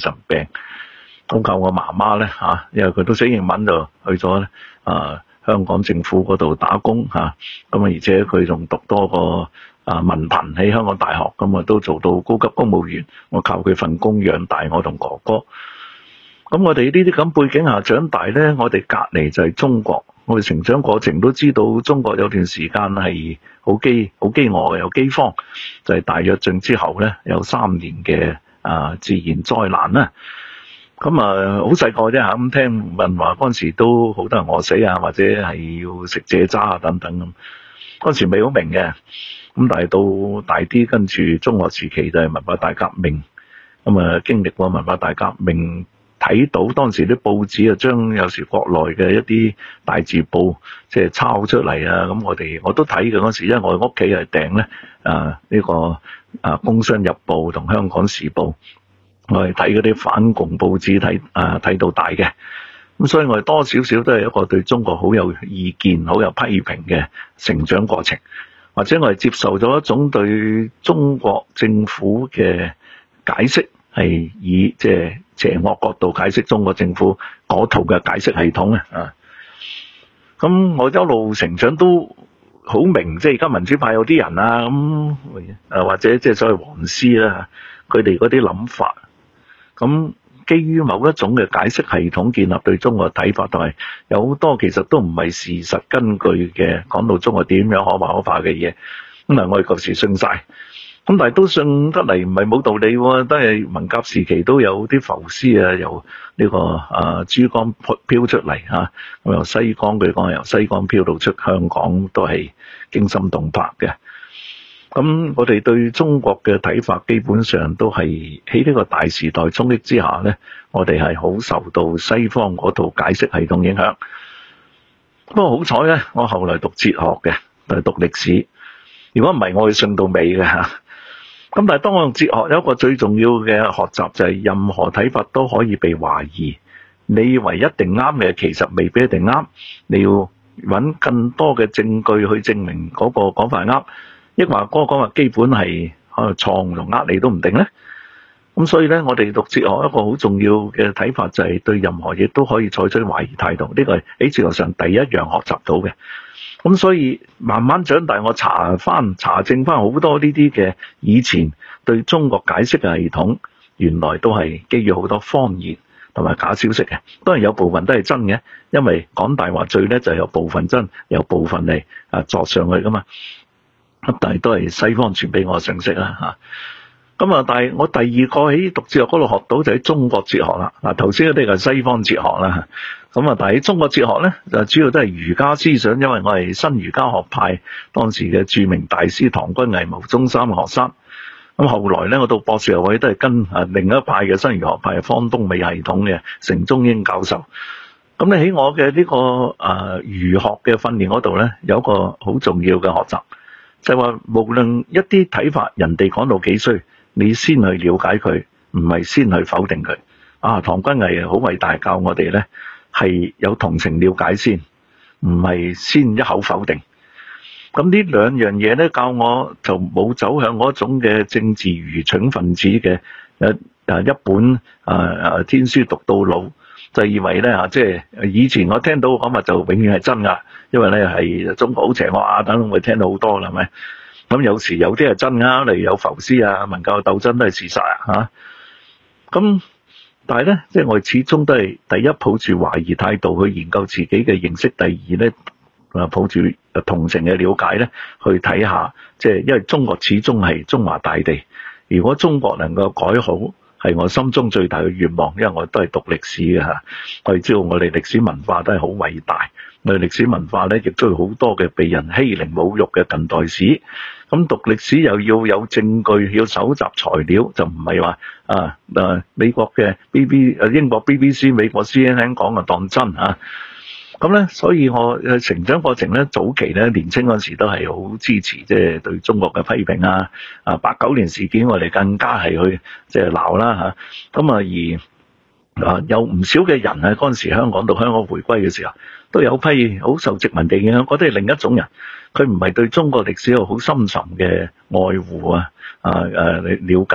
神病。咁靠我媽媽咧因為佢都識英文，就去咗咧香港政府嗰度打工咁而且佢仲讀多個文憑喺香港大學，咁都做到高級公務員。我靠佢份工養大我同哥哥。咁我哋呢啲咁背景下長大咧，我哋隔離就係中國。我哋成長過程都知道，中國有段時間係好飢餓嘅，有饑荒，就係大躍進之後咧，有3年嘅自然災難啦。咁好細個啫嚇，咁聽聞話嗰陣時都好多人餓死或者係要食蔗渣等等咁。嗰陣時未好明嘅，咁但係到大啲，跟住中學時期就係文化大革命，咁經歷過文化大革命，睇到當時啲報紙將有時國內嘅一啲大字報即係抄出嚟咁我都睇嘅嗰時，因為我屋企係訂咧呢個工商日報同香港時報。我係睇嗰啲反共報紙睇到大嘅，咁所以我哋多少少都係一個對中國好有意見、好有批評嘅成長過程，或者我係接受咗一種對中國政府嘅解釋，係以即係邪惡角度解釋中國政府嗰套嘅解釋系統咁我一路成長都好明，即係而家民主派有啲人或者即係所謂黃絲啦，佢哋嗰啲諗法。咁基於某一種嘅解釋系統建立對中國嘅睇法，同埋有好多其實都唔係事實根據嘅，講到中國點樣可化嘅嘢，咁我哋舊時信晒，咁但係都信得嚟唔係冇道理喎，都係文革時期都有啲浮屍由呢個珠江飄出嚟咁由西江，佢講由西江飄到出香港都係驚心動魄嘅。咁我哋對中國嘅睇法基本上都係喺呢個大時代衝擊之下咧，我哋係好受到西方嗰套解釋系統影響。不過好彩咧，我後來讀哲學嘅，但係讀歷史。如果唔係，我會信到尾嘅咁但係當我用哲學有一個最重要嘅學習，就係任何睇法都可以被懷疑。你以為一定啱嘅，其實未必一定啱。你要揾更多嘅證據去證明嗰個講法係啱。抑或嗰個講話基本係錯同你都唔定咧，咁所以咧，我哋讀哲學一個好重要嘅睇法就係對任何嘢都可以採取懷疑態度，呢個係喺哲學上第一樣學習到嘅。咁所以慢慢長大，我查證翻好多呢啲嘅以前對中國解釋嘅系統，原來都係基於好多謊言同埋假消息嘅。當然有部分都係真嘅，因為講大話最咧就有部分真，有部分係作上去噶嘛。但係都係西方傳俾我嘅信息啦但係我第二個喺讀哲學嗰度學到就喺中國哲學啦。頭先嗰啲係西方哲學啦但係喺中國哲學咧就主要都係儒家思想，因為我係新儒家學派當時嘅著名大師唐君毅牟宗三嘅學生。咁後來咧我到博士學位都係跟另一派嘅新儒學派方東美系統嘅成中英教授。咁你喺我嘅呢個儒學嘅訓練嗰度咧，有一個好重要嘅學習。就係話，無論一啲睇法，人哋講到幾衰，你先去了解佢，唔係先去否定佢。唐君毅好偉大，教我哋咧係有同情了解先，唔係先一口否定。咁呢兩樣嘢咧，教我就冇走向嗰種嘅政治愚蠢分子嘅一本天書讀到老。就以為咧即係以前我聽到講話就永遠係真噶，因為咧係中國好邪惡等等，我聽到好多啦，係咪？咁有時有啲係真噶，例如有浮屍文教鬥爭都係事實咁但係咧，即係我哋始終都係第一抱住懷疑態度去研究自己嘅認識，第二咧抱住同情嘅了解咧去睇下，即係因為中國始終係中華大地，如果中國能夠改好，係我心中最大嘅願望，因為我都係讀歷史嘅我哋知道我哋歷史文化都係好偉大，我哋歷史文化咧亦都有好多嘅被人欺凌侮辱嘅近代史。咁讀歷史又要有證據，要搜集材料，就唔係話美國嘅英國 BBC、美國 CNN 講當真咁咧，所以我成長過程咧，早期咧年青嗰時都係好支持，即係對中國嘅批評89年事件我哋更加係去即係鬧啦咁而有唔少嘅人嗰陣時香港到香港回歸嘅時候，都有批好受殖民地影響，嗰啲係另一種人，佢唔係對中國歷史有好深沉嘅愛護了解，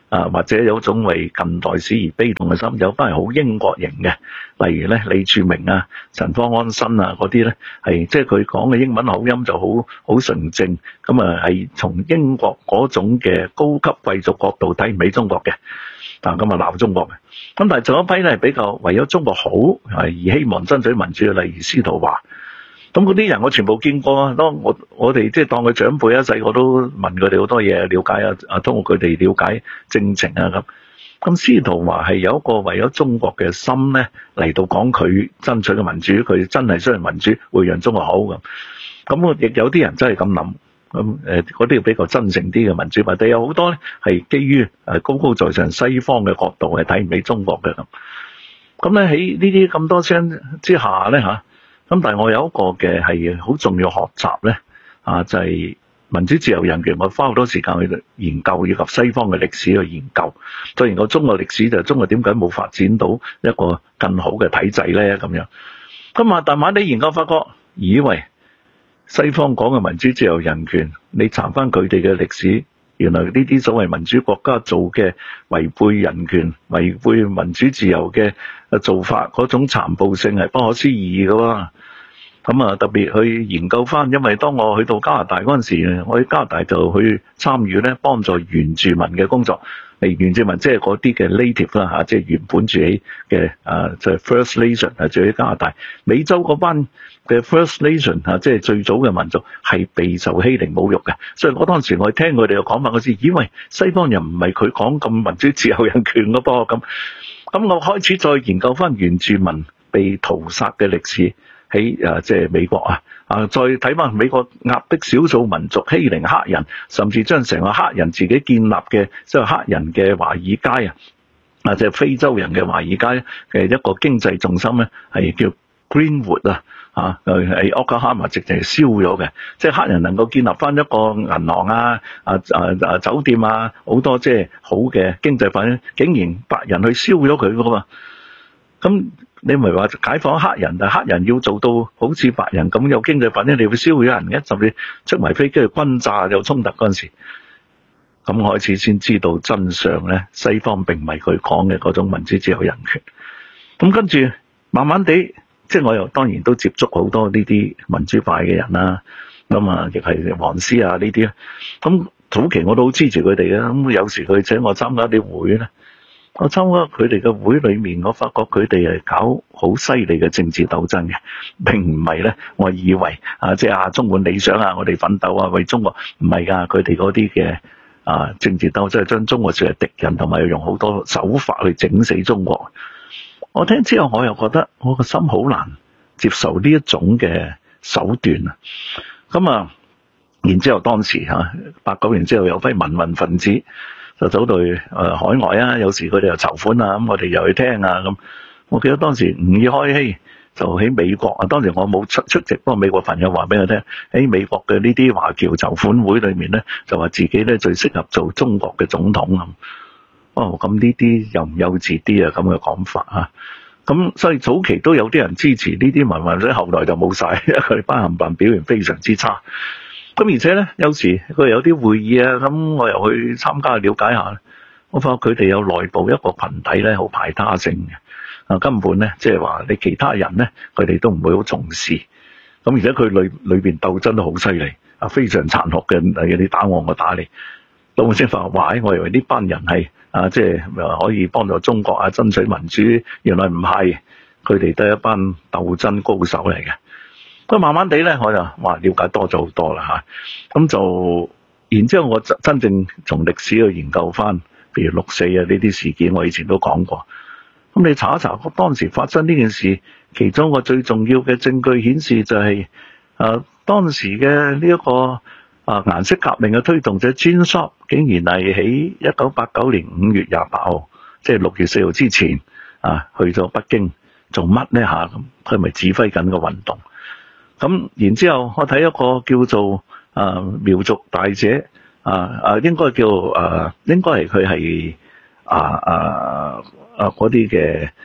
或者有種為近代史而悲痛嘅心，有班係好英國型嘅，例如咧李柱銘啊、陳方安生啊嗰啲咧，係即係佢講嘅英文口音就好純正，咁係從英國嗰種嘅高級貴族角度睇唔起中國嘅，咁鬧中國嘅。咁但係仲有一批咧係比較為咗中國好而希望爭取民主嘅，例如司徒華。咁嗰啲人我全部見過啊！當我哋即係當佢長輩，細個都問佢哋好多嘢，了解通過佢哋了解政情啊咁。咁司徒華係有一個為咗中國嘅心咧嚟到講佢爭取嘅民主，佢真係相信民主會讓中國好咁。咁亦有啲人真係咁諗，咁嗰啲比較真誠啲嘅民主，但係有好多咧係基於高高在上西方嘅角度係睇唔起中國嘅咁。咁咧喺呢啲咁多聲之下咧咁但係我有一個嘅係好重要學習咧，就係民主自由人權，我花好多時間去研究，以及西方嘅歷史去研究。再研究中國歷史，就係中國點解冇發展到一個更好嘅體制咧咁樣。咁但慢啲研究發覺，以為西方講嘅民主自由人權，你查翻佢哋嘅歷史，原來呢啲所謂民主國家做嘅違背人權、違背民主自由嘅做法，嗰種殘暴性係不可思議㗎喎。咁特別去研究翻，因為當我去到加拿大嗰陣時，我喺加拿大就去參與咧幫助原住民嘅工作。原住民即係嗰啲嘅 native 啦，即係原本住喺嘅就係 First Nation 住喺加拿大。美洲嗰班嘅 First Nation 即係最早嘅民族係備受欺凌侮辱嘅。所以我當時我聽佢哋嘅講法，我先以為西方人唔係佢講咁民主自由人權嘅噃咁。咁我開始再研究翻原住民被屠殺嘅歷史。喺即係美國再睇翻美國壓迫少數民族、欺凌黑人，甚至將成個黑人自己建立嘅即係黑人嘅華爾街即係非洲人嘅華爾街嘅一個經濟重心咧，係叫 Greenwood 喺 Oklahoma 直情係燒咗嘅，即係黑人能夠建立翻一個銀行酒店好多即係好嘅經濟發展，竟然白人去燒咗佢噶嘛。咁你唔係話解放黑人，但係黑人要做到好似白人咁有經濟發展，你會燒咗人嘅，甚至出埋飛機去轟炸有衝突嗰陣時，咁開始先知道真相咧。西方並唔係佢講嘅嗰種民主自由人權。咁跟住慢慢地，即係我又當然都接觸好多呢啲民主派嘅人啦。咁亦係黃絲呢啲。咁早期我都好支持佢哋嘅。咁有時佢請我參加啲會咧。我參加佢哋嘅會裏面，我發覺佢哋係搞好犀利嘅政治鬥爭嘅，並唔係咧。我以為即係充滿理想我哋奮鬥為中國，唔係㗎。佢哋嗰啲嘅政治鬥爭係將中國視為敵人，同埋用好多手法去整死中國。我聽之後，我又覺得我個心好難接受呢一種嘅手段咁然之後當時89年之後有批民運分子。就走到去海外有時佢哋又籌款咁我哋又去聽咁。我記得當時吾爾開希就喺美國當時我冇出席，不過美國朋友話俾我聽，喺美國嘅呢啲華僑籌款會裏面咧，就話自己咧最適合做中國嘅總統咁。咁呢啲又唔幼稚啲咁嘅講法咁所以早期都有啲人支持呢啲民運，所以後來就冇晒，因為佢哋班冚唪唥表現非常之差。咁而且咧，有時佢有啲會議咁我又去參加了解下。我發覺佢哋有內部一個群體咧，好排他性嘅根本咧，即係話你其他人咧，佢哋都唔會好重視。咁而且佢裏邊鬥爭都好犀利非常殘酷嘅，你打我，我打你。到我先發覺話，我以為呢班人係即係可以幫助中國爭取民主，原來唔係，佢哋都係一班鬥爭高手嚟嘅。咁慢慢地咧，我就了解多咗好多啦咁就，然之後我真正從歷史去研究翻，譬如6·4呢啲事件，我以前都講過。咁你查一查當時發生呢件事，其中一個最重要嘅證據顯示就係當時嘅呢一個顏色革命嘅推動者 Gene Sharp 竟然係喺1989年5月28號，即係6月4號之前去咗北京做乜呢咁？佢係咪指揮緊個運動？咁然之後，我睇一個叫做苗族大姐應該叫應該係佢係嗰啲嘅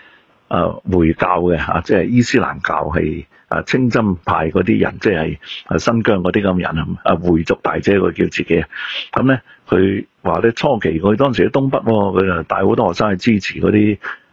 回教嘅即係伊斯蘭教係清真派嗰啲人，即係新疆嗰啲咁人回族大姐佢叫自己。咁咧佢話咧初期佢當時喺東北，佢就帶好多學生去支持嗰啲